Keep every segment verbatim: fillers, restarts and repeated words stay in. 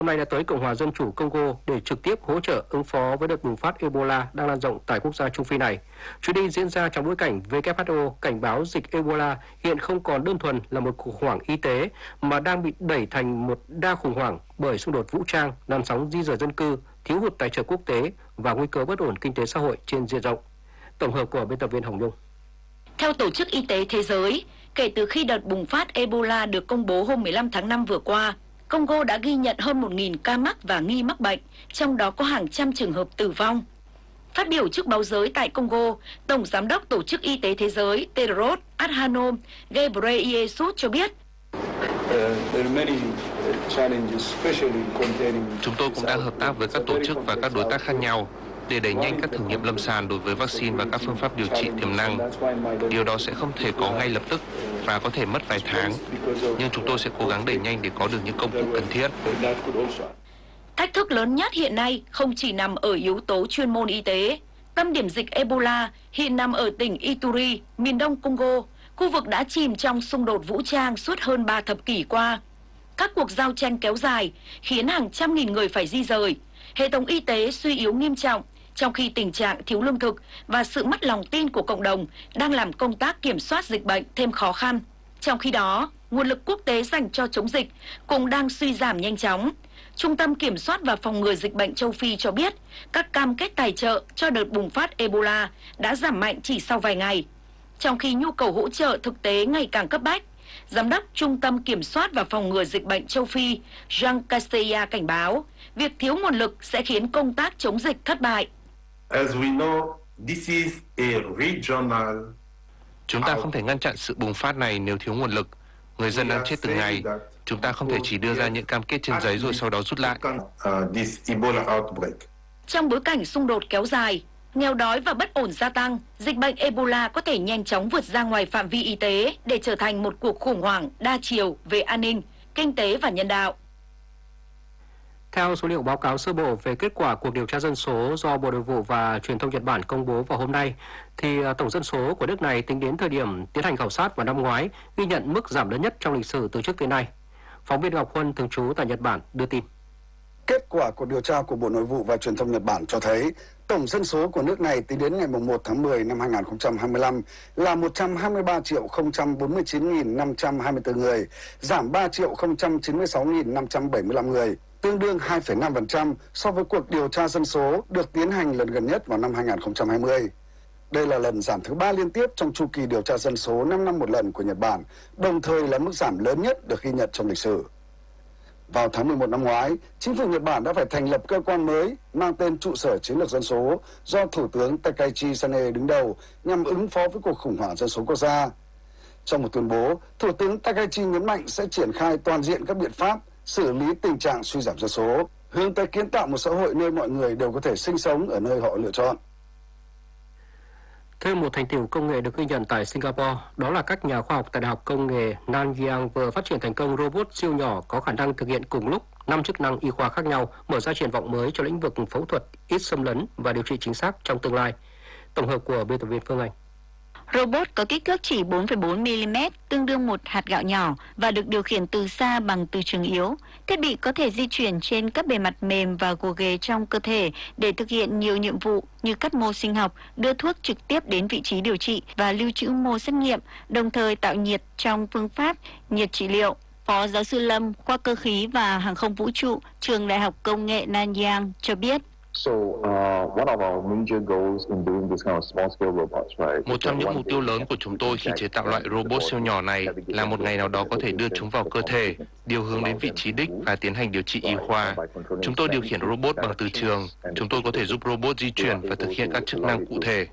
hôm nay đã tới Cộng hòa Dân chủ Congo để trực tiếp hỗ trợ ứng phó với đợt bùng phát Ebola đang lan rộng tại quốc gia Trung Phi này. Chuyến đi diễn ra trong bối cảnh W H O cảnh báo dịch Ebola hiện không còn đơn thuần là một khủng hoảng y tế mà đang bị đẩy thành một đa khủng hoảng bởi xung đột vũ trang, làn sóng di rời dân cư, thiếu hụt tài trợ quốc tế và nguy cơ bất ổn kinh tế xã hội trên diện rộng. Tổng hợp của biên tập viên Hồng Nhung. Theo Tổ chức Y tế Thế giới, kể từ khi đợt bùng phát Ebola được công bố hôm mười lăm tháng năm vừa qua, Congo đã ghi nhận hơn một nghìn ca mắc và nghi mắc bệnh, trong đó có hàng trăm trường hợp tử vong. Phát biểu trước báo giới tại Congo, Tổng Giám đốc Tổ chức Y tế Thế giới Tedros Adhanom Ghebreyesus cho biết, chúng tôi cũng đang hợp tác với các tổ chức và các đối tác khác nhau để đẩy nhanh các thử nghiệm lâm sàng đối với vaccine và các phương pháp điều trị tiềm năng. Điều đó sẽ không thể có ngay lập tức và có thể mất vài tháng, nhưng chúng tôi sẽ cố gắng đẩy nhanh để có được những công cụ cần thiết. Thách thức lớn nhất hiện nay không chỉ nằm ở yếu tố chuyên môn y tế. Tâm điểm dịch Ebola hiện nằm ở tỉnh Ituri, miền đông Congo, khu vực đã chìm trong xung đột vũ trang suốt hơn ba thập kỷ qua. Các cuộc giao tranh kéo dài khiến hàng trăm nghìn người phải di rời. Hệ thống y tế suy yếu nghiêm trọng, trong khi tình trạng thiếu lương thực và sự mất lòng tin của cộng đồng đang làm công tác kiểm soát dịch bệnh thêm khó khăn. Trong khi đó, nguồn lực quốc tế dành cho chống dịch cũng đang suy giảm nhanh chóng. Trung tâm Kiểm soát và Phòng ngừa Dịch bệnh châu Phi cho biết các cam kết tài trợ cho đợt bùng phát Ebola đã giảm mạnh chỉ sau vài ngày. Trong khi nhu cầu hỗ trợ thực tế ngày càng cấp bách, Giám đốc Trung tâm Kiểm soát và Phòng ngừa Dịch bệnh châu Phi Jean Castella cảnh báo việc thiếu nguồn lực sẽ khiến công tác chống dịch thất bại. Chúng ta không thể ngăn chặn sự bùng phát này nếu thiếu nguồn lực. Người dân đang chết từng ngày. Chúng ta không thể chỉ đưa ra những cam kết trên giấy rồi sau đó rút lại. Trong bối cảnh xung đột kéo dài, nghèo đói và bất ổn gia tăng, dịch bệnh Ebola có thể nhanh chóng vượt ra ngoài phạm vi y tế để trở thành một cuộc khủng hoảng đa chiều về an ninh, kinh tế và nhân đạo. Theo số liệu báo cáo sơ bộ về kết quả cuộc điều tra dân số do Bộ Nội vụ và Truyền thông Nhật Bản công bố vào hôm nay, thì tổng dân số của nước này tính đến thời điểm tiến hành khảo sát vào năm ngoái ghi nhận mức giảm lớn nhất trong lịch sử từ trước tới nay. Phóng viên Ngọc Huân thường trú tại Nhật Bản đưa tin. Kết quả cuộc điều tra của Bộ Nội vụ và Truyền thông Nhật Bản cho thấy tổng dân số của nước này tính đến ngày mùng một tháng mười năm hai nghìn không trăm hai mươi lăm là một trăm hai mươi ba triệu không trăm bốn mươi chín nghìn năm trăm hai mươi tư người, giảm ba triệu không trăm chín mươi sáu nghìn năm trăm bảy mươi lăm người, tương đương hai phẩy năm phần trăm so với cuộc điều tra dân số được tiến hành lần gần nhất vào năm hai nghìn không trăm hai mươi. Đây là lần giảm thứ ba liên tiếp trong chu kỳ điều tra dân số năm năm một lần của Nhật Bản, đồng thời là mức giảm lớn nhất được ghi nhận trong lịch sử. Vào tháng mười một năm ngoái, chính phủ Nhật Bản đã phải thành lập cơ quan mới mang tên Trụ sở Chiến lược Dân số do Thủ tướng Takaichi Sane đứng đầu nhằm ứng phó với cuộc khủng hoảng dân số quốc gia. Trong một tuyên bố, Thủ tướng Takaichi nhấn mạnh sẽ triển khai toàn diện các biện pháp xử lý tình trạng suy giảm dân số, hướng tới kiến tạo một xã hội nơi mọi người đều có thể sinh sống ở nơi họ lựa chọn. Thêm một thành tựu công nghệ được ghi nhận tại Singapore, đó là các nhà khoa học tại Đại học Công nghệ Nanyang vừa phát triển thành công robot siêu nhỏ có khả năng thực hiện cùng lúc năm chức năng y khoa khác nhau, mở ra triển vọng mới cho lĩnh vực phẫu thuật ít xâm lấn và điều trị chính xác trong tương lai. Tổng hợp của biên tập viên Phương Anh. Robot có kích thước chỉ bốn phẩy bốn mi li mét, tương đương một hạt gạo nhỏ và được điều khiển từ xa bằng từ trường yếu. Thiết bị có thể di chuyển trên các bề mặt mềm và gồ ghề trong cơ thể để thực hiện nhiều nhiệm vụ như cắt mô sinh học, đưa thuốc trực tiếp đến vị trí điều trị và lưu trữ mô xét nghiệm, đồng thời tạo nhiệt trong phương pháp nhiệt trị liệu. Phó giáo sư Lâm, khoa cơ khí và hàng không vũ trụ, trường Đại học Công nghệ Nanyang cho biết. Một trong những mục tiêu lớn của chúng tôi khi chế tạo loại robot siêu nhỏ này là một ngày nào đó có thể đưa chúng vào cơ thể, điều hướng đến vị trí đích và tiến hành điều trị y khoa. Chúng tôi điều khiển robot bằng từ trường. Chúng tôi có thể giúp robot di chuyển và thực hiện các chức năng cụ thể.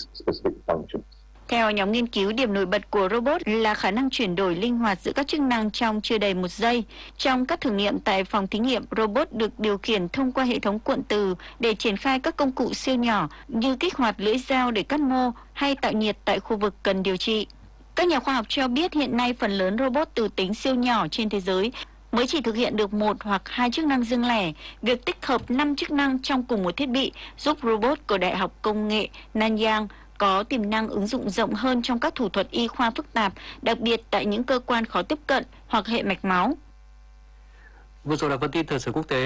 Theo nhóm nghiên cứu, điểm nổi bật của robot là khả năng chuyển đổi linh hoạt giữa các chức năng trong chưa đầy một giây. Trong các thử nghiệm tại phòng thí nghiệm, robot được điều khiển thông qua hệ thống cuộn từ để triển khai các công cụ siêu nhỏ như kích hoạt lưỡi dao để cắt mô hay tạo nhiệt tại khu vực cần điều trị. Các nhà khoa học cho biết hiện nay phần lớn robot từ tính siêu nhỏ trên thế giới mới chỉ thực hiện được một hoặc hai chức năng riêng lẻ. Việc tích hợp năm chức năng trong cùng một thiết bị giúp robot của Đại học Công nghệ Nanyang có tiềm năng ứng dụng rộng hơn trong các thủ thuật y khoa phức tạp, đặc biệt tại những cơ quan khó tiếp cận hoặc hệ mạch máu. Vừa rồi là phần tin thời sự quốc tế.